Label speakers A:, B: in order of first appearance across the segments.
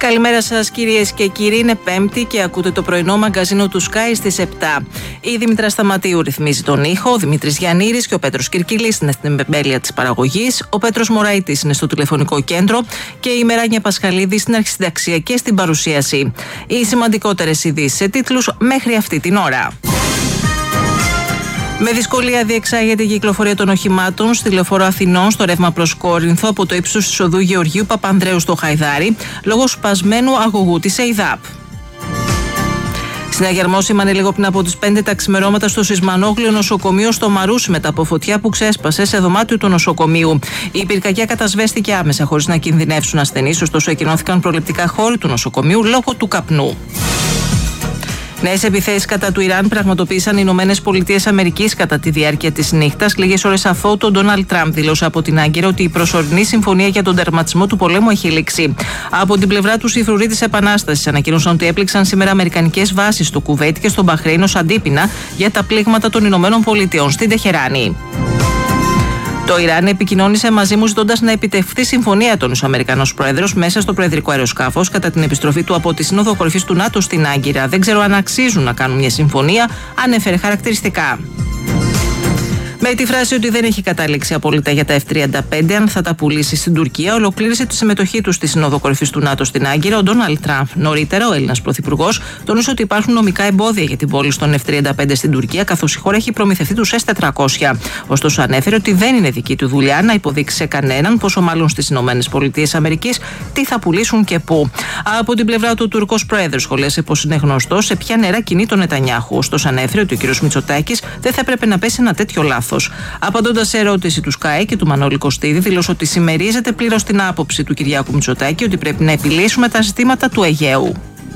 A: Καλημέρα σας κυρίες και κύριοι, είναι Πέμπτη και ακούτε το πρωινό μαγκαζίνο του Sky στις 7. Η Δήμητρα Σταματίου ρυθμίζει τον ήχο, ο Δημήτρης Γιαννήρης και ο Πέτρος Κυρκυλής είναι στην εμπέλεια της παραγωγής, ο Πέτρος Μωραΐτης είναι στο τηλεφωνικό κέντρο και η Μεράνια Πασχαλίδη στην αρχισυνταξία και στην παρουσίαση. Οι σημαντικότερες ειδήσεις σε τίτλους μέχρι αυτή την ώρα. Με δυσκολία διεξάγεται η κυκλοφορία των οχημάτων στη Λεωφόρο Αθηνών στο ρεύμα προς Κόρινθο από το ύψος της οδού Γεωργίου Παπανδρέου στο Χαϊδάρι λόγω σπασμένου αγωγού της ΕΙΔΑΠ. Συναγερμό σήμανε λίγο πριν από τις 5 τα ξημερώματα στο Σισμανόγλιο νοσοκομείο στο Μαρούσι μετά από φωτιά που ξέσπασε σε δωμάτιο του νοσοκομείου. Η πυρκαγιά κατασβέστηκε άμεσα χωρίς να κινδυνεύσουν ασθενείς, ωστόσο εκκοινώθηκαν προληπτικά χώροι του νοσοκομείου λόγω του καπνού. Νέες επιθέσεις κατά του Ιράν πραγματοποίησαν οι ΗΠΑ κατά τη διάρκεια της νύχτας, λίγες ώρες αφού τον Ντόναλντ Τραμπ δήλωσε από την Άγκυρα ότι η προσωρινή συμφωνία για τον τερματισμό του πολέμου έχει λήξει. Από την πλευρά του, οι φρουροί της Επανάστασης ανακοίνωσαν ότι έπληξαν σήμερα αμερικανικές βάσεις στο Κουβέιτ και στον Μπαχρέιν ως αντίπεινα για τα πλήγματα των ΗΠΑ στην Τεχεράνη. Το Ιράν επικοινώνησε μαζί μου ζητώντας να επιτευχθεί συμφωνία των Αμερικανός Πρόεδρος μέσα στο προεδρικό αεροσκάφος κατά την επιστροφή του από τη Σύνοδο Κορυφής του ΝΑΤΟ στην Άγκυρα. Δεν ξέρω αν αξίζουν να κάνουν μια συμφωνία, ανέφερε χαρακτηριστικά. Με τη φράση ότι δεν έχει καταλήξει απόλυτα για τα F-35 αν θα τα πουλήσει στην Τουρκία, ολοκλήρωσε τη συμμετοχή του στη Σύνοδο Κορυφής του ΝΑΤΟ στην Άγκυρα ο Ντόναλντ Τραμπ. Νωρίτερα, ο Έλληνας Πρωθυπουργός τόνισε ότι υπάρχουν νομικά εμπόδια για την πώληση των F-35 στην Τουρκία, καθώς η χώρα έχει προμηθευτεί τους S-400. Ωστόσο, ανέφερε ότι δεν είναι δική του δουλειά να υποδείξει σε κανέναν, πόσο μάλλον στις ΗΠΑ, τι θα πουλήσουν και πού. Από την πλευρά του, ο Τουρκός Πρόεδρος σχολίασε πως είναι γνωστό σε ποια νερά κινεί τον Νετανιάχου. Ωστόσο, ανέφερε ότι ο κ. Μητσοτάκης δεν θα έπρεπε να πέσει ένα τέτοιο λάθος. Απαντώντας σε ερώτηση του ΣΚΑΕ και του Μανώλη Κωστίδη, δήλωσε ότι συμμερίζεται πλήρως την άποψη του Κυριάκου Μητσοτάκη ότι πρέπει να επιλύσουμε τα ζητήματα του Αιγαίου.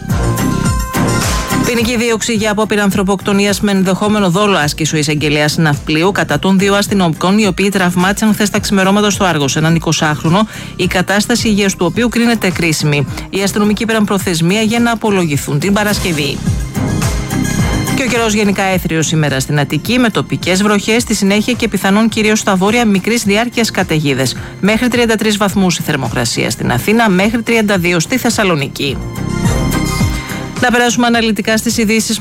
A: Ποινική δίωξη για απόπειρα ανθρωποκτονίας με ενδεχόμενο δόλο άσκησε ο εισαγγελέας Ναυπλίου κατά των 2 αστυνομικών, οι οποίοι τραυμάτισαν χθες τα ξημερώματα στο Άργος έναν 20χρονο, η κατάσταση υγείας του οποίου κρίνεται κρίσιμη. Οι αστυνομικοί πήραν προθεσμία για να απολογηθούν την Παρασκευή. Και ο καιρός γενικά έθριος σήμερα στην Αττική, με τοπικές βροχές, στη συνέχεια και πιθανόν κυρίως στα βόρεια μικρής διάρκειας καταιγίδες. Μέχρι 33 βαθμούς η θερμοκρασία στην Αθήνα, μέχρι 32 στη Θεσσαλονίκη. Να περάσουμε αναλυτικά στις ειδήσεις.